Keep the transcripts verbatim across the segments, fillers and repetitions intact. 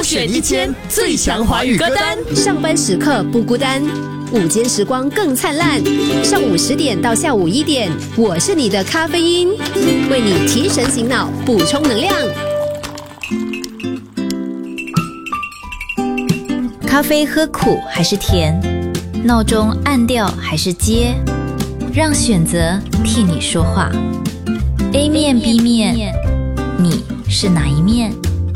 选一千最强华语歌单。 上班时刻不孤单，午间时光更灿烂。上午十点到下午一点，我是你的咖啡因，为你提神醒脑，补充能量。 咖啡喝苦还是甜？闹钟按掉还是接？让选择替你说话。A 面 B 面，你是哪一面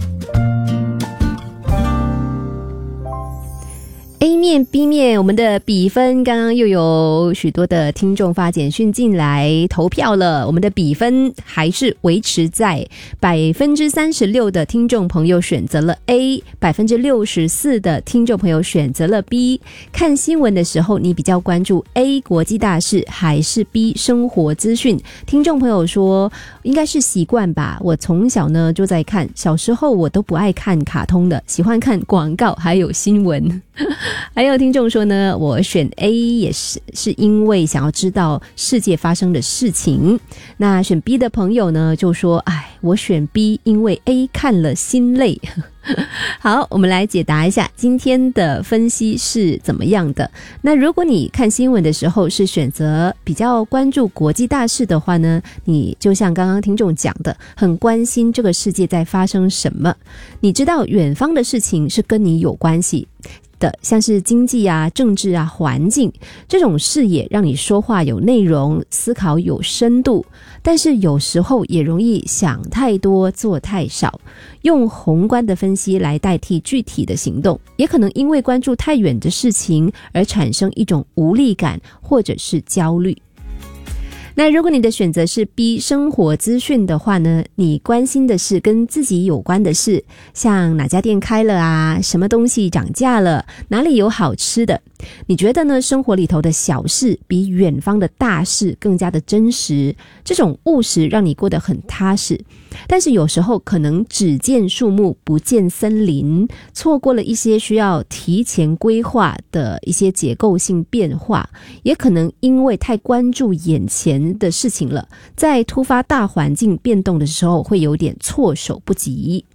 ？A 面 B 面，我们的比分刚刚又有许多的听众发简讯进来投票了，我们的比分还是维持在百分之三十六的听众朋友选择了 A， 百分之六十四的听众朋友选择了 B。看新闻的时候，你比较关注 A 国际大事还是 B 生活资讯？听众朋友说应该是习惯吧，我从小呢就在看，小时候我都不爱看卡通的，喜欢看广告还有新闻。还有听众说呢，我选 A 也是是因为想要知道世界发生的事情。那选 B 的朋友呢就说，哎，我选 B 因为 A 看了心累。好，我们来解答一下今天的分析是怎么样的。那如果你看新闻的时候是选择比较关注国际大事的话呢，你就像刚刚听众讲的，很关心这个世界在发生什么，你知道远方的事情是跟你有关系的，像是经济啊、政治啊、环境，这种视野让你说话有内容，思考有深度。但是有时候也容易想太多，做太少，用宏观的分析来代替具体的行动，也可能因为关注太远的事情而产生一种无力感或者是焦虑。那如果你的选择是 B 生活资讯的话呢，你关心的是跟自己有关的事，像哪家店开了啊，什么东西涨价了，哪里有好吃的。你觉得呢，生活里头的小事比远方的大事更加的真实，这种务实让你过得很踏实。但是有时候可能只见树木不见森林，错过了一些需要提前规划的一些结构性变化，也可能因为太关注眼前的事情了，在突发大环境变动的时候会有点措手不及。